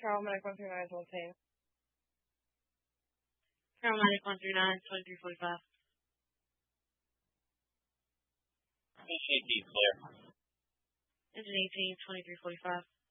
Paramedic 139 is on team. Paramedic 139, 2345. Engine 18 clear. Engine 18, 2345.